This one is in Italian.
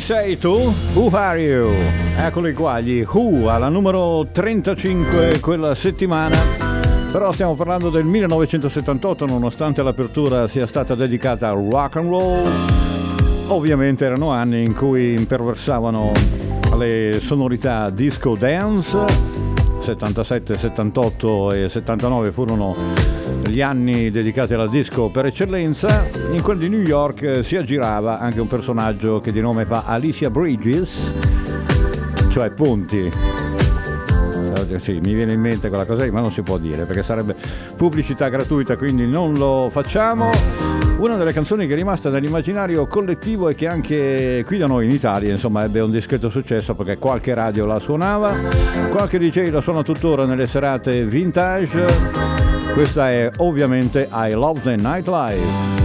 sei tu? Who are you? Eccoli qua, gli Who alla numero 35 quella settimana. Però stiamo parlando del 1978, nonostante l'apertura sia stata dedicata al rock and roll. Ovviamente erano anni in cui imperversavano le sonorità disco dance. 77, 78 e 79 furono gli anni dedicati alla disco per eccellenza. In quelli di New York si aggirava anche un personaggio che di nome fa Alicia Bridges, cioè Ponti. Sì, mi viene in mente quella cosa lì, ma non si può dire perché sarebbe pubblicità gratuita, quindi non lo facciamo. Una delle canzoni che è rimasta nell'immaginario collettivo e che anche qui da noi in Italia, insomma, ebbe un discreto successo perché qualche radio la suonava, qualche DJ la suona tuttora nelle serate vintage. Questa è ovviamente I Love the Nightlife.